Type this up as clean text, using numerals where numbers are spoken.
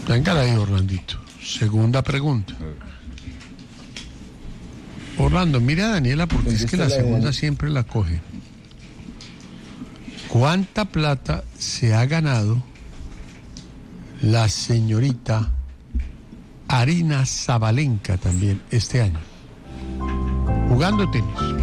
Venga ahí, Orlandito. Segunda pregunta. Orlando, mira a Daniela porque es que la segunda siempre la coge. ¿Cuánta plata se ha ganado la señorita Arina Sabalenka también este año? Jugando tenis.